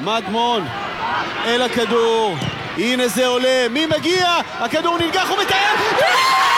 מדמון אל הכדור, הנה זה עולה, מי מגיע? הכדור ננגח ומטייל,